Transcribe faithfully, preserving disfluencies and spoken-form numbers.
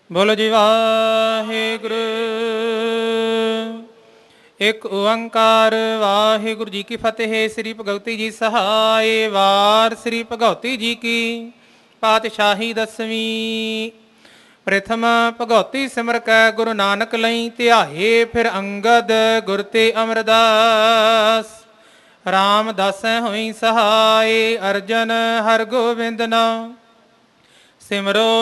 ਬੋਲੋ ਜੀ ਵਾਹਿਗੁਰੂ। ਇੱਕ ਓੰਕਾਰ ਵਾਹਿਗੁਰੂ ਜੀ ਕੀ ਫਤਿਹ। ਸ੍ਰੀ ਭਗਵਤੀ ਜੀ ਸਹਾਏ। ਵਾਰ ਸ੍ਰੀ ਭਗਵਤੀ ਜੀ ਕੀ ਪਾਤਸ਼ਾਹੀ ਦਸਵੀਂ। ਪ੍ਰਥਮ ਭਗਵਤੀ ਸਿਮਰ ਕੈ ਗੁਰੂ ਨਾਨਕ ਲਈ ਧਿਆਏ। ਫਿਰ ਅੰਗਦ ਗੁਰ ਤੇ ਅਮਰਦਾਸ। ਰਾਮਦਾਸੈ ਹੋਈ ਸਹਾਏ। ਅਰਜਨ ਹਰਗੋਬਿੰਦ ਨਾਮ ਸਿਮਰੋ